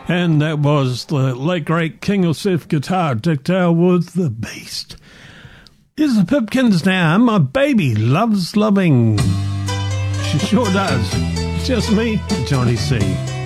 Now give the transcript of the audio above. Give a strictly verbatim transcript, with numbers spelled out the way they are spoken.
And that was the late great King of Surf Guitar, Dick Dale, with The Beast. Here's the Pipkins now. My baby loves loving. She sure does. Just me, Johnny C.